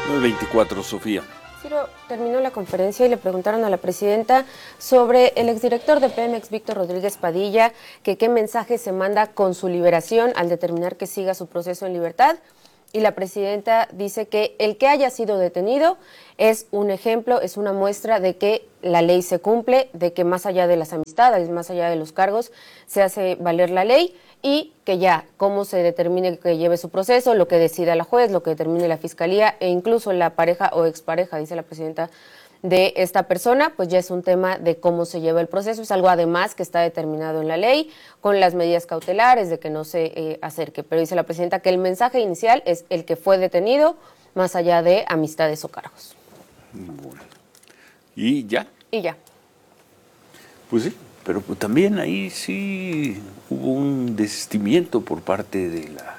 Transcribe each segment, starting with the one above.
9:24, Sofía. Ciro, terminó la conferencia y le preguntaron a la presidenta sobre el exdirector de Pemex, Víctor Rodríguez Padilla, que qué mensaje se manda con su liberación al determinar que siga su proceso en libertad. Y la presidenta dice que el que haya sido detenido es un ejemplo, es una muestra de que la ley se cumple, de que más allá de las amistades, más allá de los cargos, se hace valer la ley y que ya cómo se determine que lleve su proceso, lo que decida la juez, lo que determine la fiscalía e incluso la pareja o expareja, dice la presidenta, de esta persona, pues ya es un tema de cómo se lleva el proceso, es algo además que está determinado en la ley, con las medidas cautelares de que no se acerque, pero dice la presidenta que el mensaje inicial es el que fue detenido, más allá de amistades o cargos. Bueno. ¿Y ya? Y ya. Pues sí, pero también ahí sí hubo un desistimiento por parte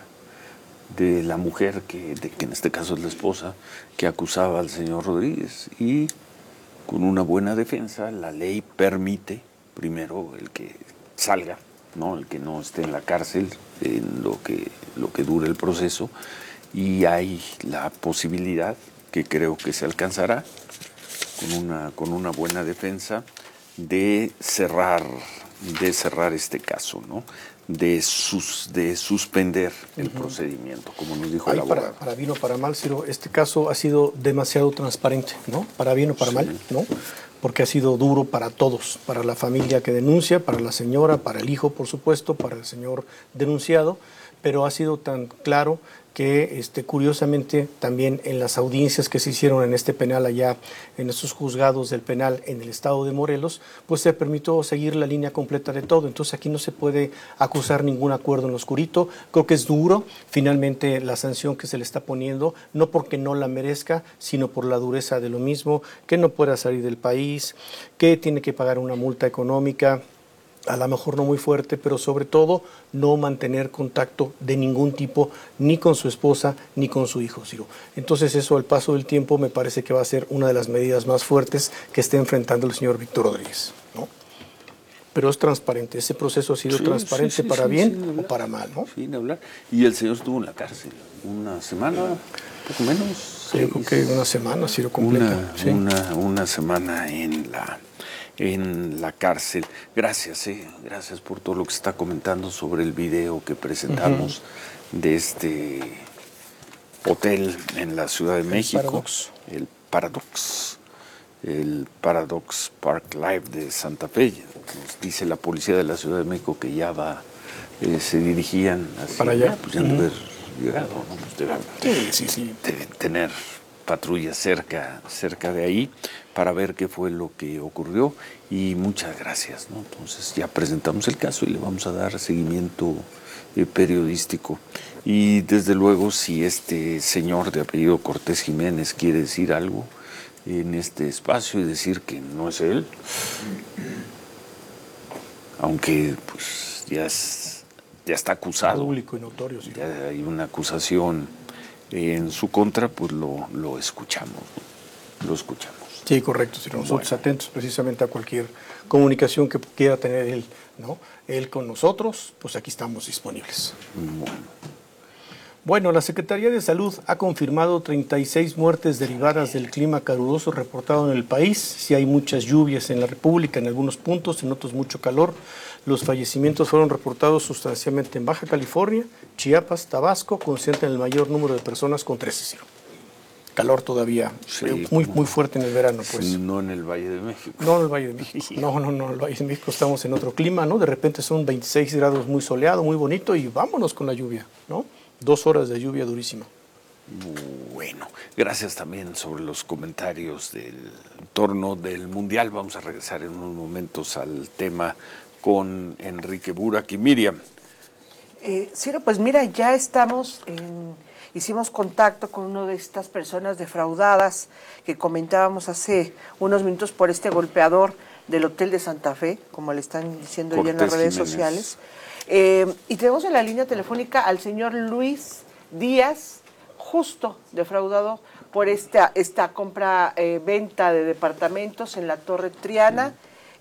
de la mujer, que en este caso es la esposa, que acusaba al señor Rodríguez, y con una buena defensa la ley permite primero el que salga, ¿no? El que no esté en la cárcel en lo que dure el proceso, y hay la posibilidad, que creo que se alcanzará con una buena defensa, de cerrar este caso, ¿no? De suspender el procedimiento, como nos dijo el abogado. Para bien o para mal, Ciro, este caso ha sido demasiado transparente, ¿no? Para bien o para mal, ¿no? Porque ha sido duro para todos, para la familia que denuncia, para la señora, para el hijo, por supuesto, para el señor denunciado, pero ha sido tan claro que curiosamente también en las audiencias que se hicieron en este penal allá, en esos juzgados del penal en el estado de Morelos, pues se permitió seguir la línea completa de todo. Entonces aquí no se puede acusar ningún acuerdo en lo oscurito. Creo que es duro finalmente la sanción que se le está poniendo, no porque no la merezca, sino por la dureza de lo mismo, que no pueda salir del país, que tiene que pagar una multa económica, a lo mejor no muy fuerte, pero sobre todo no mantener contacto de ningún tipo, ni con su esposa, ni con su hijo, Ciro. Entonces eso al paso del tiempo me parece que va a ser una de las medidas más fuertes que esté enfrentando el señor Víctor Rodríguez, ¿no? Pero es transparente, ese proceso ha sido transparente para bien o para mal, ¿no? Sin hablar. Y el señor estuvo en la cárcel una semana, poco menos. Sí, yo creo que una semana, Ciro, completa. Una semana en la cárcel. Gracias, gracias por todo lo que se está comentando sobre el video que presentamos de este hotel en la Ciudad de México. El Paradox Park Live de Santa Fe. Nos dice la policía de la Ciudad de México que ya se dirigían hacia para allá. Pues ya han de haber llegado, ¿no? Pues deben tener patrullas cerca de ahí para ver qué fue lo que ocurrió, y muchas gracias, ¿no? Entonces ya presentamos el caso y le vamos a dar seguimiento periodístico. Y desde luego, si este señor de apellido Cortés Jiménez quiere decir algo en este espacio y decir que no es él, aunque pues ya está acusado, público y notorio, sí. Ya hay una acusación en su contra, pues lo escuchamos, ¿no? Lo escuchamos. Sí, correcto, sí, nosotros atentos precisamente a cualquier comunicación que quiera tener él, ¿no? Él con nosotros, pues aquí estamos disponibles. Bueno, la Secretaría de Salud ha confirmado 36 muertes derivadas del clima caluroso reportado en el país. Sí hay muchas lluvias en la República, en algunos puntos, en otros mucho calor. Los fallecimientos fueron reportados sustancialmente en Baja California, Chiapas, Tabasco, concentran el mayor número de personas con 13. Calor todavía, sí, muy fuerte en el verano, pues. No en el Valle de México. No en el Valle de México. No, en el Valle de México estamos en otro clima, ¿no? De repente son 26 grados, muy soleado, muy bonito, y vámonos con la lluvia, ¿no? 2 horas de lluvia durísima. Bueno, gracias también sobre los comentarios del torno del Mundial. Vamos a regresar en unos momentos al tema con Enrique Burak y Miriam. Ciro, pues mira, ya hicimos contacto con una de estas personas defraudadas que comentábamos hace unos minutos por este golpeador del Hotel de Santa Fe, como le están diciendo ya en las redes sociales. Y tenemos en la línea telefónica al señor Luis Díaz, justo defraudado por esta compra-venta de departamentos en la Torre Triana.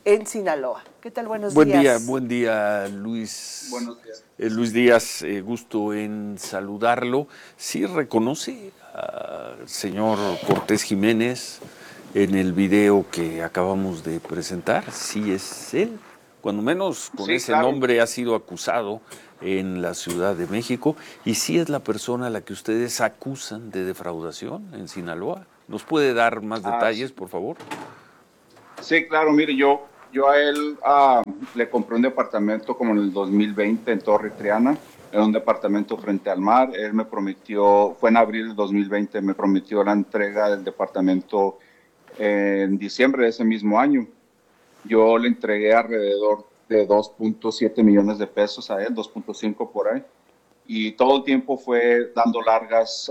en Sinaloa. ¿Qué tal? Buenos Buen días. Buen día, Luis. Buenos días. Luis Díaz, gusto en saludarlo. ¿Sí reconoce al señor Cortés Jiménez en el video que acabamos de presentar? ¿Sí es él? Cuando menos con ese nombre ha sido acusado en la Ciudad de México. ¿Y sí es la persona a la que ustedes acusan de defraudación en Sinaloa? ¿Nos puede dar más detalles, por favor? Sí, claro, mire, yo a él le compré un departamento como en el 2020 en Torre Triana, en un departamento frente al mar. Él me prometió, fue en abril del 2020, me prometió la entrega del departamento en diciembre de ese mismo año. Yo le entregué alrededor de 2.7 millones de pesos a él, 2.5 por ahí. Y todo el tiempo fue dando largas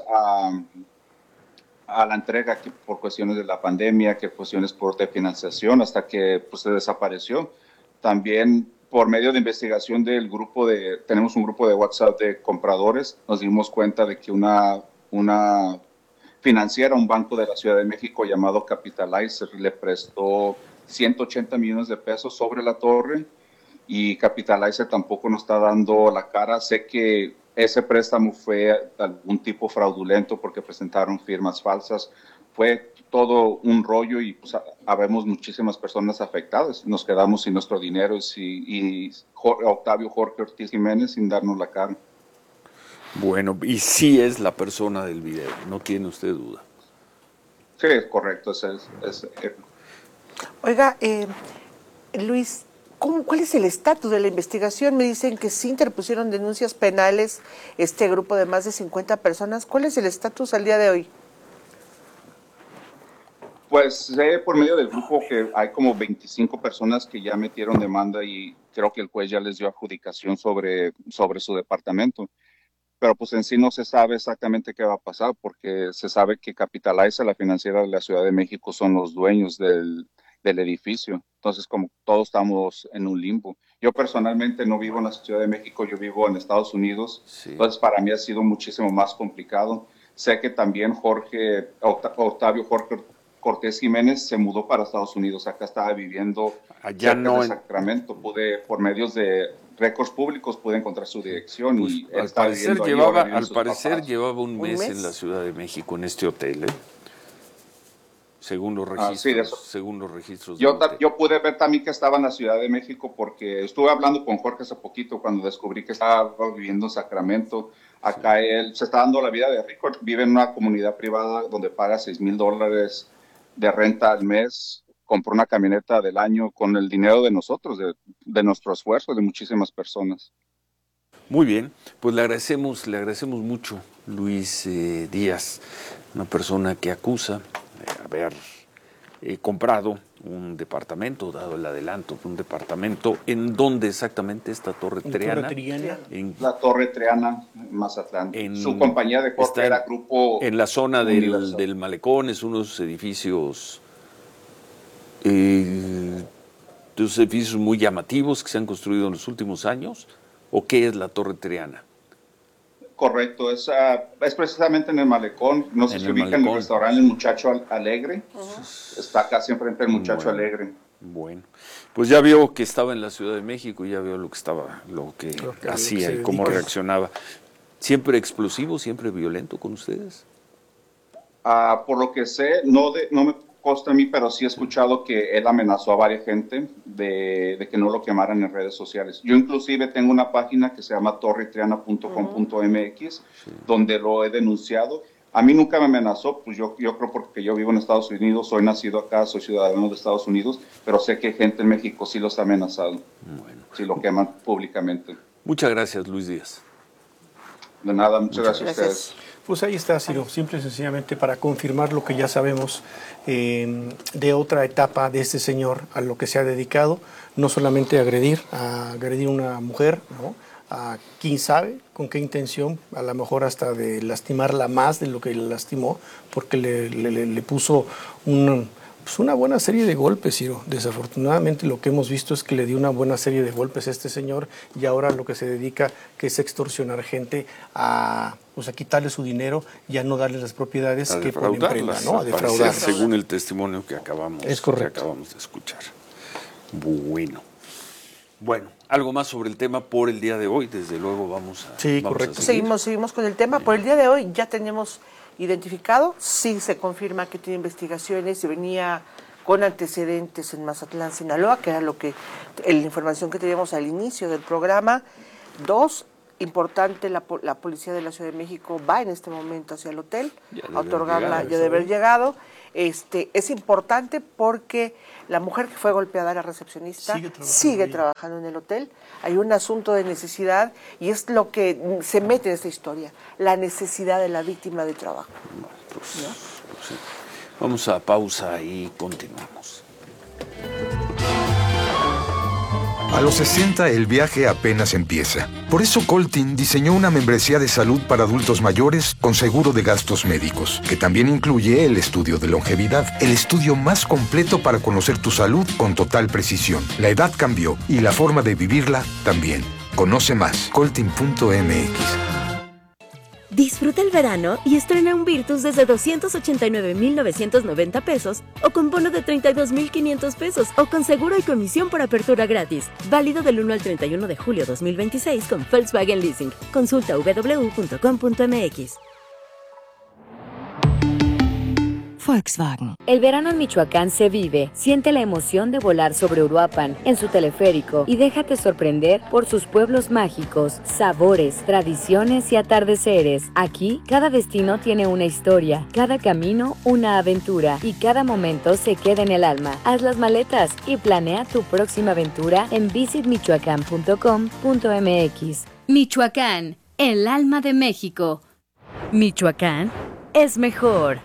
a la entrega, que por cuestiones de la pandemia, que cuestiones por financiación, hasta que pues, se desapareció. También por medio de investigación del tenemos un grupo de WhatsApp de compradores, nos dimos cuenta de que una financiera, un banco de la Ciudad de México llamado Capitalizer, le prestó 180 millones de pesos sobre la torre, y Capitalizer tampoco nos está dando la cara. Sé que ese préstamo fue algún tipo fraudulento porque presentaron firmas falsas. Fue todo un rollo y pues, habemos muchísimas personas afectadas. Nos quedamos sin nuestro dinero y Octavio Jorge Ortiz Jiménez sin darnos la cara. Bueno, y sí es la persona del video, no tiene usted duda. Sí, es correcto. Oiga, Luis, ¿cuál es el estatus de la investigación? Me dicen que sí interpusieron denuncias penales este grupo de más de 50 personas. ¿Cuál es el estatus al día de hoy? Pues sé por medio del grupo que hay como 25 personas que ya metieron demanda y creo que el juez ya les dio adjudicación sobre su departamento. Pero pues en sí no se sabe exactamente qué va a pasar, porque se sabe que Capitaliza, la financiera de la Ciudad de México, son los dueños del edificio. Entonces, como todos estamos en un limbo. Yo personalmente no vivo en la Ciudad de México, yo vivo en Estados Unidos. Sí. Entonces, para mí ha sido muchísimo más complicado. Sé que también Octavio Jorge Cortés Jiménez se mudó para Estados Unidos. Acá estaba viviendo allá cerca de Sacramento. Por medios de récords públicos pude encontrar su dirección. Pues, y al parecer llevaba un mes en la Ciudad de México en este hotel, ¿eh? Según los registros. Yo pude ver también que estaba en la Ciudad de México porque estuve hablando con Jorge hace poquito cuando descubrí que estaba viviendo en Sacramento. Acá él se está dando la vida de rico, vive en una comunidad privada donde paga $6,000 de renta al mes, compró una camioneta del año con el dinero de nosotros, de nuestro esfuerzo, de muchísimas personas. Muy bien, pues le agradecemos mucho, Luis Díaz, una persona que acusa haber comprado un departamento, dado el adelanto de un departamento. ¿En dónde exactamente está Torre Triana? La Torre Triana, Mazatlán. Su compañía de corte era Grupo en la zona del Malecón, es unos edificios muy llamativos que se han construido en los últimos años. ¿O qué es la Torre Triana? Correcto, es precisamente en el Malecón. No sé si ubican el restaurante El Muchacho Alegre. Está casi enfrente del Muchacho Alegre. Bueno, pues ya vio que estaba en la Ciudad de México y ya vio lo que hacía y cómo reaccionaba. ¿Siempre explosivo, siempre violento con ustedes? Por lo que sé, no me consta a mí, pero sí he escuchado que él amenazó a varias gente de que no lo quemaran en redes sociales. Yo inclusive tengo una página que se llama torretriana.com.mx, donde lo he denunciado. A mí nunca me amenazó, pues yo creo porque yo vivo en Estados Unidos, soy nacido acá, soy ciudadano de Estados Unidos, pero sé que gente en México sí los ha amenazado, si lo queman públicamente. Muchas gracias, Luis Díaz. De nada, muchas gracias a ustedes. Pues ahí está, Ciro, simple y sencillamente para confirmar lo que ya sabemos de otra etapa de este señor, a lo que se ha dedicado, no solamente a agredir a una mujer, ¿no? A quién sabe con qué intención, a lo mejor hasta de lastimarla más de lo que le lastimó, porque le puso una buena serie de golpes, Ciro. Desafortunadamente lo que hemos visto es que le dio una buena serie de golpes a este señor y ahora lo que se dedica que es extorsionar gente a quitarle su dinero y a no darle las propiedades que ponen prenda, ¿no? A defraudarlas. Según el testimonio que acabamos de escuchar. Bueno, algo más sobre el tema por el día de hoy. Desde luego vamos a correcto. a seguir. Seguimos con el tema. Por el día de hoy ya tenemos identificado, sí se confirma que tiene investigaciones y venía con antecedentes en Mazatlán, Sinaloa, que era la información que teníamos al inicio del programa. 2, importante, la Policía de la Ciudad de México va en este momento hacia el hotel a otorgarla, ya de haber llegado. Es importante porque la mujer que fue golpeada, la recepcionista, sigue trabajando en el hotel. Hay un asunto de necesidad y es lo que se mete en esta historia, la necesidad de la víctima de trabajo. Pues sí. Vamos a pausa y continuamos. A los 60 el viaje apenas empieza. Por eso Coltin diseñó una membresía de salud para adultos mayores con seguro de gastos médicos, que también incluye el estudio de longevidad, el estudio más completo para conocer tu salud con total precisión. La edad cambió y la forma de vivirla también. Conoce más, coltin.mx. Disfruta el verano y estrena un Virtus desde 289,990 pesos o con bono de 32,500 pesos o con seguro y comisión por apertura gratis. Válido del 1 al 31 de julio 2026 con Volkswagen Leasing. Consulta www.com.mx. Volkswagen. El verano en Michoacán se vive. Siente la emoción de volar sobre Uruapan en su teleférico y déjate sorprender por sus pueblos mágicos, sabores, tradiciones y atardeceres. Aquí, cada destino tiene una historia, cada camino una aventura y cada momento se queda en el alma. Haz las maletas y planea tu próxima aventura en visitmichoacán.com.mx. Michoacán, el alma de México. Michoacán es mejor.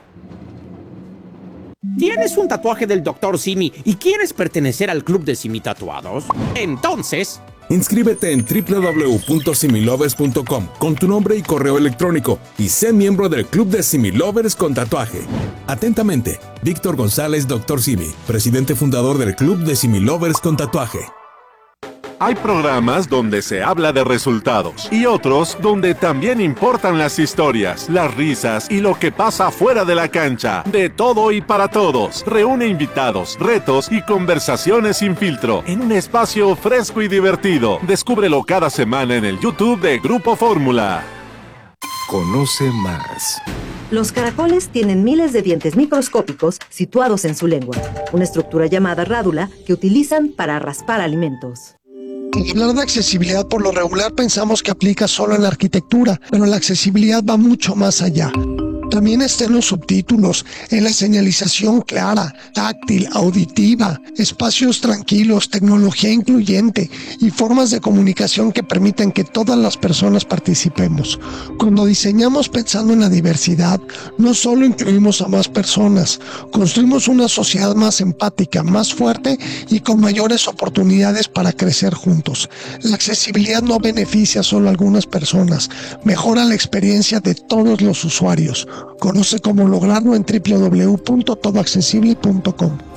¿Tienes un tatuaje del Dr. Simi y quieres pertenecer al club de Simi Tatuados? Entonces, inscríbete en www.similovers.com con tu nombre y correo electrónico y sé miembro del club de Simi Lovers con tatuaje. Atentamente, Víctor González, Dr. Simi, presidente fundador del club de Simi Lovers con tatuaje. Hay programas donde se habla de resultados y otros donde también importan las historias, las risas y lo que pasa fuera de la cancha. De todo y para todos. Reúne invitados, retos y conversaciones sin filtro en un espacio fresco y divertido. Descúbrelo cada semana en el YouTube de Grupo Fórmula. Conoce más. Los caracoles tienen miles de dientes microscópicos situados en su lengua, una estructura llamada rádula que utilizan para raspar alimentos. Hablar de accesibilidad por lo regular pensamos que aplica solo en la arquitectura, pero la accesibilidad va mucho más allá. También está en los subtítulos, en la señalización clara, táctil, auditiva, espacios tranquilos, tecnología incluyente y formas de comunicación que permiten que todas las personas participemos. Cuando diseñamos pensando en la diversidad, no solo incluimos a más personas, construimos una sociedad más empática, más fuerte y con mayores oportunidades para crecer juntos. La accesibilidad no beneficia solo a algunas personas, mejora la experiencia de todos los usuarios. Conoce cómo lograrlo en www.todoaccesible.com.